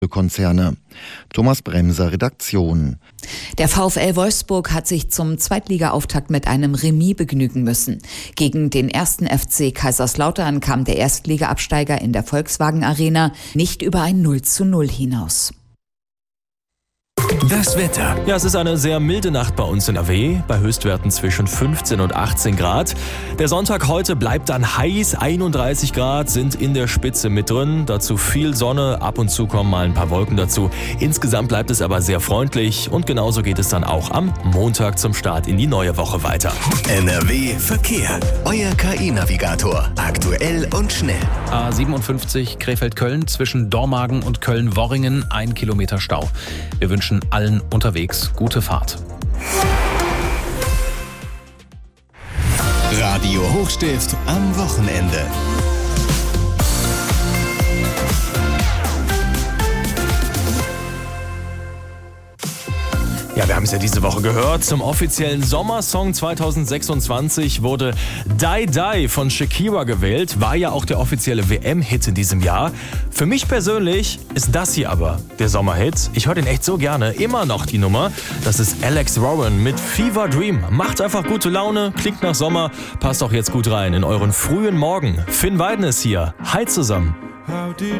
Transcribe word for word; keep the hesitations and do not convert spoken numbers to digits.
Konzerne. Thomas Bremser, Redaktion. Der VfL Wolfsburg hat sich zum Zweitliga-Auftakt mit einem Remis begnügen müssen. Gegen den ersten F C Kaiserslautern kam der Erstliga-Absteiger in der Volkswagen Arena nicht über ein null zu null hinaus. Das Wetter. Ja, es ist eine sehr milde Nacht bei uns in R W, bei Höchstwerten zwischen fünfzehn und achtzehn Grad. Der Sonntag heute bleibt dann heiß, einunddreißig Grad sind in der Spitze mit drin. Dazu viel Sonne, ab und zu kommen mal ein paar Wolken dazu. Insgesamt bleibt es aber sehr freundlich und genauso geht es dann auch am Montag zum Start in die neue Woche weiter. N R W Verkehr. Euer K I-Navigator. Aktuell und schnell. A siebenundfünfzig Krefeld-Köln zwischen Dormagen und Köln-Worringen, ein Kilometer Stau. Wir wünschen allen unterwegs gute Fahrt. Radio Hochstift am Wochenende. Ja, wir haben es ja diese Woche gehört. Zum offiziellen Sommersong zwanzig sechsundzwanzig wurde Die Die von Shakira gewählt. War ja auch der offizielle W M-Hit in diesem Jahr. Für mich persönlich ist das hier aber der Sommerhit. Ich höre den echt so gerne. Immer noch die Nummer. Das ist Alex Warren mit Fever Dream. Macht einfach gute Laune, klingt nach Sommer. Passt auch jetzt gut rein in euren frühen Morgen. Finn Weiden ist hier. Hi zusammen. How did